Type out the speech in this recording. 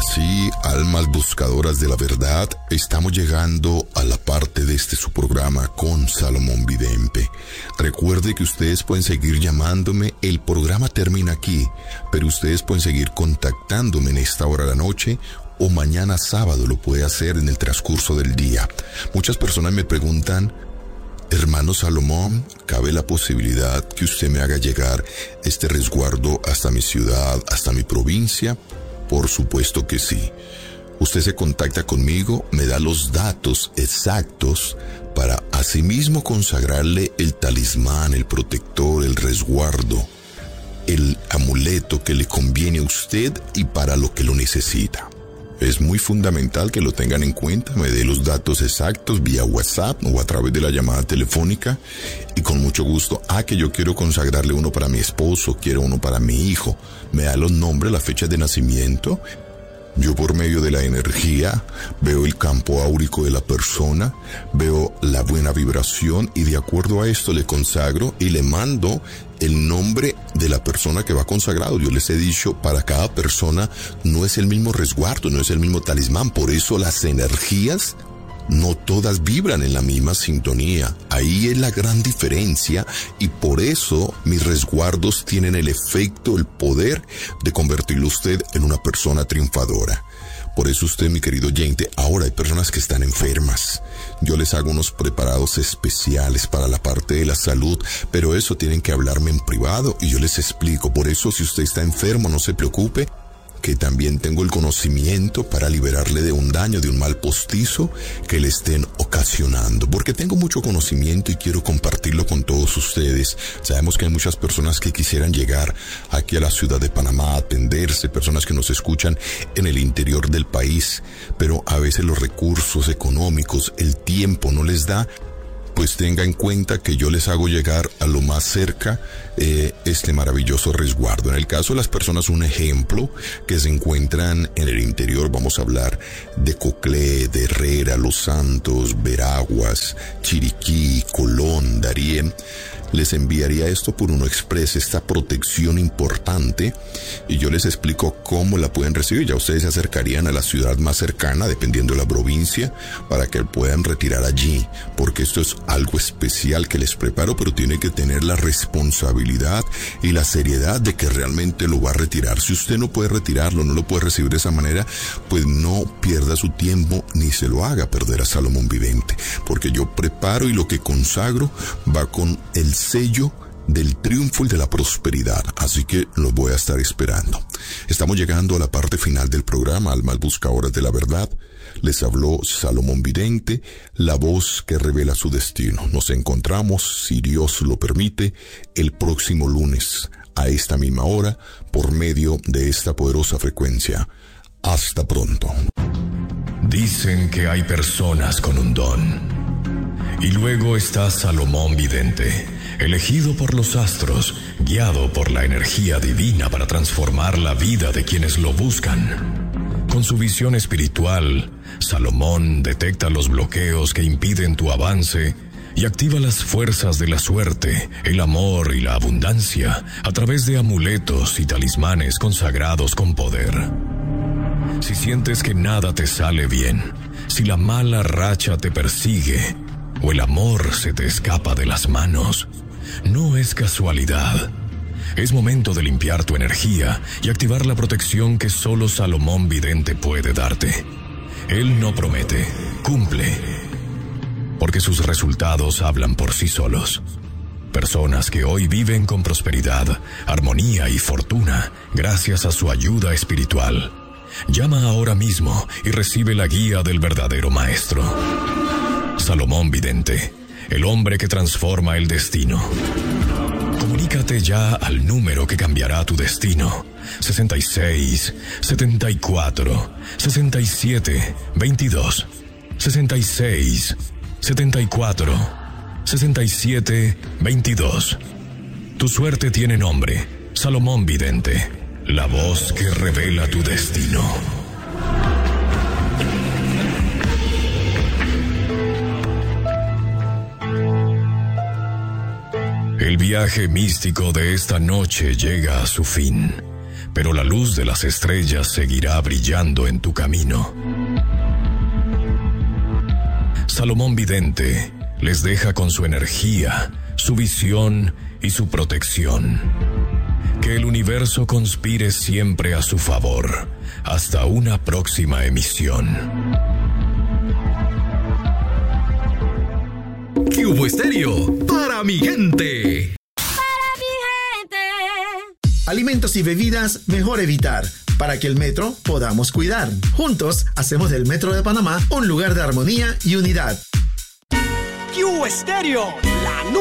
Ahora sí, almas buscadoras de la verdad, estamos llegando a la parte de su programa con Salomón Vidente. Recuerde que ustedes pueden seguir llamándome, el programa termina aquí, pero ustedes pueden seguir contactándome en esta hora de la noche o mañana sábado lo puede hacer en el transcurso del día. Muchas personas me preguntan, hermano Salomón, ¿cabe la posibilidad que usted me haga llegar este resguardo hasta mi ciudad, hasta mi provincia? Por supuesto que sí. Usted se contacta conmigo, me da los datos exactos para asimismo consagrarle el talismán, el protector, el resguardo, el amuleto que le conviene a usted y para lo que lo necesita. Es muy fundamental que lo tengan en cuenta, me dé los datos exactos vía WhatsApp o a través de la llamada telefónica y con mucho gusto. Que yo quiero consagrarle uno para mi esposo, quiero uno para mi hijo. Me da los nombres, las fechas de nacimiento. Yo por medio de la energía veo el campo áurico de la persona, veo la buena vibración y de acuerdo a esto le consagro y le mando el nombre de la persona que va consagrado. Yo les he dicho, para cada persona no es el mismo resguardo, no es el mismo talismán, por eso las energías no todas vibran en la misma sintonía. Ahí es la gran diferencia y por eso mis resguardos tienen el efecto, el poder de convertirlo usted en una persona triunfadora. Por eso usted, mi querido oyente, ahora hay personas que están enfermas. Yo les hago unos preparados especiales para la parte de la salud, pero eso tienen que hablarme en privado y yo les explico. Por eso, si usted está enfermo, no se preocupe, que también tengo el conocimiento para liberarle de un daño, de un mal postizo que le estén ocasionando, porque tengo mucho conocimiento y quiero compartirlo con todos ustedes. Sabemos que hay muchas personas que quisieran llegar aquí a la ciudad de Panamá a atenderse, personas que nos escuchan en el interior del país, pero a veces los recursos económicos, el tiempo no les da. Pues tenga en cuenta que yo les hago llegar a lo más cerca este maravilloso resguardo. En el caso de las personas, un ejemplo, que se encuentran en el interior, vamos a hablar de Coclé, de Herrera, Los Santos, Veraguas, Chiriquí, Colón, Darién. Les enviaría esto por Uno Express, esta protección importante, y yo les explico cómo la pueden recibir. Ya ustedes se acercarían a la ciudad más cercana, dependiendo de la provincia, para que puedan retirar allí, porque esto es algo especial que les preparo, pero tiene que tener la responsabilidad y la seriedad de que realmente lo va a retirar. Si usted no puede retirarlo, no lo puede recibir de esa manera, pues no pierda su tiempo ni se lo haga perder a Salomón Vidente, porque yo preparo y lo que consagro va con el sello del triunfo y de la prosperidad, así que los voy a estar esperando. Estamos llegando a la parte final del programa, almas buscadoras de la verdad. Les habló Salomón Vidente, la voz que revela su destino. Nos encontramos, si Dios lo permite, el próximo lunes a esta misma hora por medio de esta poderosa frecuencia. Hasta pronto. Dicen que hay personas con un don. Y luego está Salomón Vidente, elegido por los astros, guiado por la energía divina para transformar la vida de quienes lo buscan. Con su visión espiritual, Salomón detecta los bloqueos que impiden tu avance y activa las fuerzas de la suerte, el amor y la abundancia a través de amuletos y talismanes consagrados con poder. Si sientes que nada te sale bien, si la mala racha te persigue o el amor se te escapa de las manos, no es casualidad. Es momento de limpiar tu energía y activar la protección que solo Salomón Vidente puede darte. Él no promete, cumple, porque sus resultados hablan por sí solos. Personas que hoy viven con prosperidad, armonía y fortuna gracias a su ayuda espiritual. Llama ahora mismo y recibe la guía del verdadero maestro. Salomón Vidente, el hombre que transforma el destino. Comunícate ya al número que cambiará tu destino. 66 74 67 22 66 74 67 22. Tu suerte tiene nombre, Salomón Vidente, la voz que revela tu destino. El viaje místico de esta noche llega a su fin, pero la luz de las estrellas seguirá brillando en tu camino. Salomón Vidente les deja con su energía, su visión y su protección. Que el universo conspire siempre a su favor. Hasta una próxima emisión. Cubo Estéreo, para mi gente. Para mi gente. Alimentos y bebidas mejor evitar, para que el metro podamos cuidar. Juntos hacemos del Metro de Panamá un lugar de armonía y unidad. Cubo Estéreo.